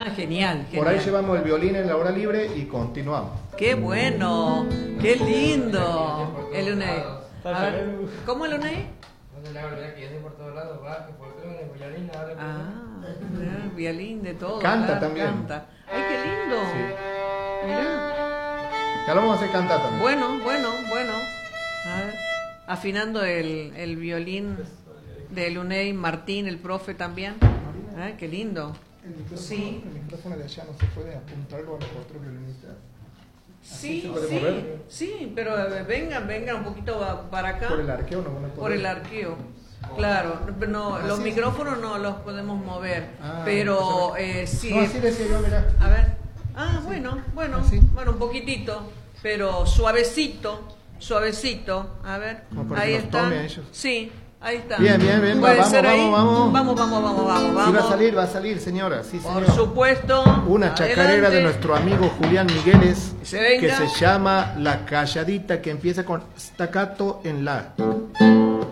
Genial, Por ahí genial. llevamos el violín en la hora libre y continuamos. ¡Qué bueno! ¡Qué lindo! El Unai. A ver, ¿cómo el Unai? No se le haga olvidar que yo sé por todos lados, bajo, folclore, violín, ahora Mirá, violín de todo. Canta claro, también. Canta. ¡Ay, qué lindo! Mirá. Ya lo vamos a hacer cantar también. Bueno. A ver, afinando el violín de Luney, Martín, el profe también. Ay, qué lindo. Sí. El micrófono de allá no se puede apuntarlo a los otros violinistas. Sí, ¿Se puede mover? sí, pero vengan un poquito para acá. Por el arqueo no van a poder. Por el arqueo. Claro, no, los micrófonos no los podemos mover, pero sí. No, así decía yo, mirá. A ver. Bueno, Así. un poquitito, pero suavecito. A ver, Como para ahí que los está. tome a ellos. Sí, ahí está. Bien, ¿Puede vamos, ser ahí? vamos. Vamos. Sí, va a salir, señora. Sí, Por señor. supuesto. Una chacarera Adelante. de nuestro amigo Julián Migueles, Se venga. que se llama La Calladita, que empieza con staccato en la.